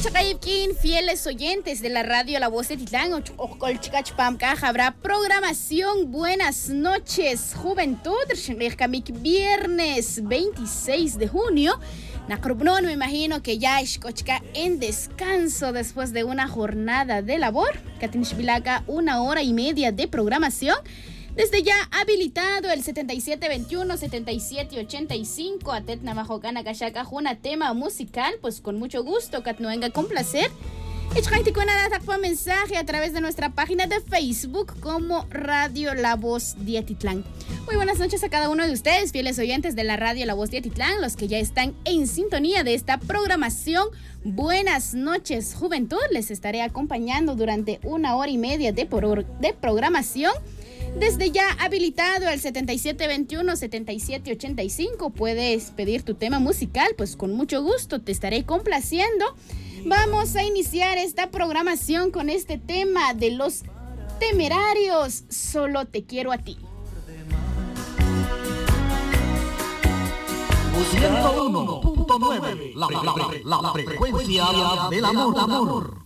Chaqayipkin, fieles oyentes de la radio La Voz de Titlán, habrá programación Buenas noches, Juventud, viernes 26 de junio. Nakrubnon, me imagino que ya es en descanso después de una jornada de labor. Katinishbilaka, 1 hora y media de programación. Desde ya habilitado el 7721-7785 Atet Navajocana Kashaka Juna tema musical, pues con mucho gusto Kat no venga con placer. Mensaje a través de nuestra página de Facebook como Radio La Voz de Atitlán. Muy buenas noches a cada uno de ustedes, fieles oyentes de la Radio La Voz de Atitlán, los que ya están en sintonía de esta programación. Buenas noches, Juventud. Les estaré acompañando durante 1 hora y media de programación. Desde ya habilitado el 7721-7785, puedes pedir tu tema musical, pues con mucho gusto te estaré complaciendo. Vamos a iniciar esta programación con este tema de Los Temerarios, Solo te quiero a ti. 101.9, la frecuencia del amor.